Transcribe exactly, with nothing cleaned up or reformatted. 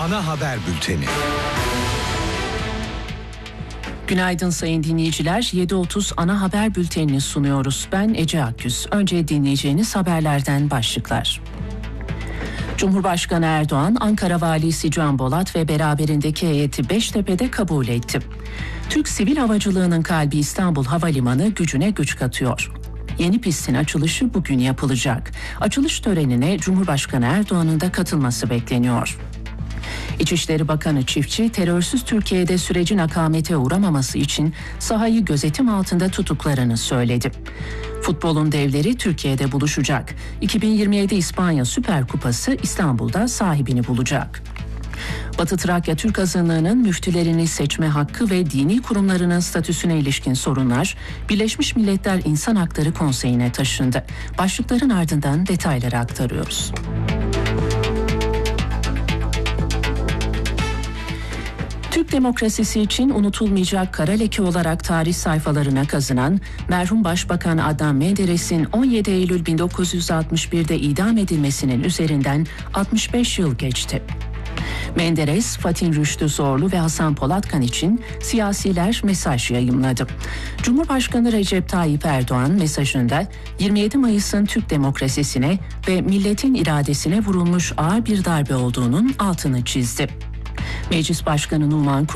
Ana Haber Bülteni. Günaydın sayın dinleyiciler. yedi otuz Ana Haber Bülteni'ni sunuyoruz. Ben Ece Akgüz. Önce dinleyeceğiniz haberlerden başlıklar. Cumhurbaşkanı Erdoğan, Ankara Valisi Can Bolat ve beraberindeki heyeti Beştepe'de kabul etti. Türk sivil havacılığının kalbi İstanbul Havalimanı gücüne güç katıyor. Yeni pistin açılışı bugün yapılacak. Açılış törenine Cumhurbaşkanı Erdoğan'ın da katılması bekleniyor. İçişleri Bakanı Çiftçi, terörsüz Türkiye'de sürecin akamete uğramaması için sahayı gözetim altında tuttuklarını söyledi. Futbolun devleri Türkiye'de buluşacak. iki bin yirmi yedi İspanya Süper Kupası İstanbul'da sahibini bulacak. Batı Trakya Türk Azınlığı'nın müftülerini seçme hakkı ve dini kurumlarının statüsüne ilişkin sorunlar Birleşmiş Milletler İnsan Hakları Konseyi'ne taşındı. Başlıkların ardından detayları aktarıyoruz. Türk demokrasisi için unutulmayacak kara leke olarak tarih sayfalarına kazınan merhum Başbakan Adnan Menderes'in on yedi Eylül bin dokuz yüz altmış bir'de idam edilmesinin üzerinden altmış beş yıl geçti. Menderes, Fatih Rüştü Zorlu ve Hasan Polatkan için siyasiler mesaj yayımladı. Cumhurbaşkanı Recep Tayyip Erdoğan mesajında yirmi yedi Mayıs'ın Türk demokrasisine ve milletin iradesine vurulmuş ağır bir darbe olduğunun altını çizdi. Meclis Başkanı Numan